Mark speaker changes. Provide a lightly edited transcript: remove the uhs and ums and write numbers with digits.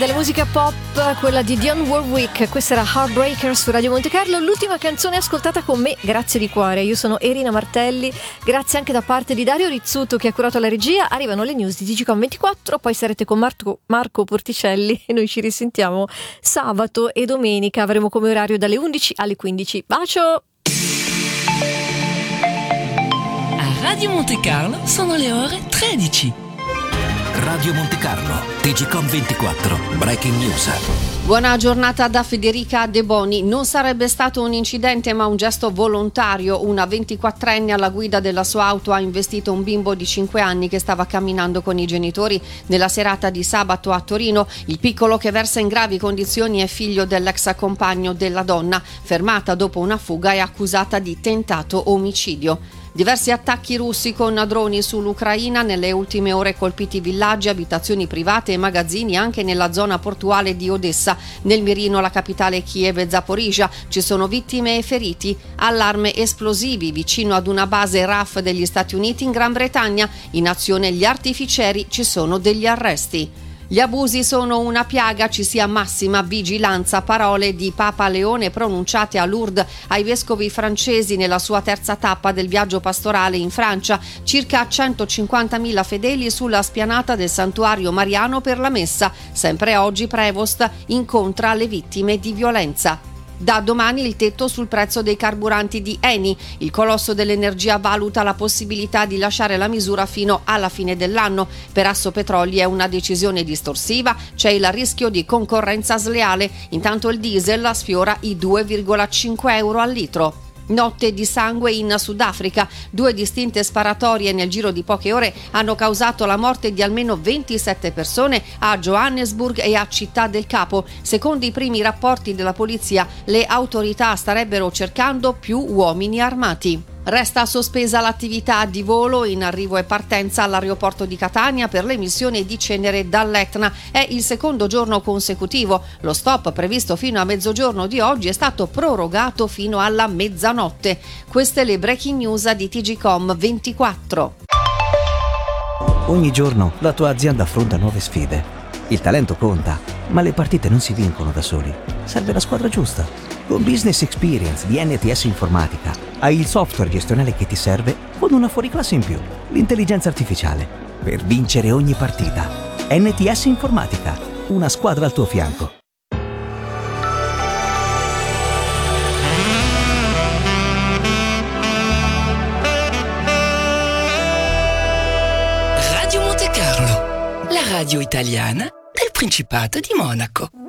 Speaker 1: Della musica pop, quella di Dionne Warwick, questa era Heartbreaker su Radio Monte Carlo, l'ultima canzone ascoltata con me, grazie di cuore. Io sono Erina Martelli, grazie anche da parte di Dario Rizzuto che ha curato la regia. Arrivano le news di TGCOM24, poi sarete con Marco Porticelli e noi ci risentiamo sabato e domenica, avremo come orario dalle 11 alle 15. Bacio!
Speaker 2: A Radio Monte Carlo sono le ore 13.
Speaker 3: Radio Monte Carlo, TGCOM24, Breaking News.
Speaker 4: Buona giornata da Federica De Boni. Non sarebbe stato un incidente ma un gesto volontario. Una 24enne alla guida della sua auto ha investito un bimbo di 5 anni che stava camminando con i genitori nella serata di sabato a Torino. Il piccolo, che versa in gravi condizioni, è figlio dell'ex compagno della donna, fermata dopo una fuga e accusata di tentato omicidio. Diversi attacchi russi con droni sull'Ucraina. Nelle ultime ore colpiti villaggi, abitazioni private e magazzini anche nella zona portuale di Odessa. Nel mirino la capitale Kiev e Zaporizhia. Ci sono vittime e feriti. Allarme esplosivi vicino ad una base RAF degli Stati Uniti in Gran Bretagna. In azione gli artificieri, ci sono degli arresti. Gli abusi sono una piaga, ci sia massima vigilanza. Parole di Papa Leone pronunciate a Lourdes ai vescovi francesi nella sua terza tappa del viaggio pastorale in Francia. Circa 150.000 fedeli sulla spianata del santuario mariano per la messa. Sempre oggi Prevost incontra le vittime di violenza. Da domani il tetto sul prezzo dei carburanti di Eni. Il colosso dell'energia valuta la possibilità di lasciare la misura fino alla fine dell'anno. Per Assopetroli è una decisione distorsiva, c'è il rischio di concorrenza sleale. Intanto il diesel sfiora i 2,5 euro al litro. Notte di sangue in Sudafrica. 2 distinte sparatorie nel giro di poche ore hanno causato la morte di almeno 27 persone a Johannesburg e a Città del Capo. Secondo i primi rapporti della polizia, le autorità starebbero cercando più uomini armati. Resta sospesa l'attività di volo in arrivo e partenza all'aeroporto di Catania per l'emissione di cenere dall'Etna. È il secondo giorno consecutivo. Lo stop previsto fino a mezzogiorno di oggi è stato prorogato fino alla mezzanotte. Queste le breaking news di TGCOM24.
Speaker 5: Ogni giorno la tua azienda affronta nuove sfide. Il talento conta, ma le partite non si vincono da soli. Serve la squadra giusta. Con Business Experience di NTS Informatica hai il software gestionale che ti serve con una fuoriclasse in più, l'intelligenza artificiale, per vincere ogni partita. NTS Informatica, una squadra al tuo fianco.
Speaker 2: Radio Monte Carlo, la radio italiana del Principato di Monaco.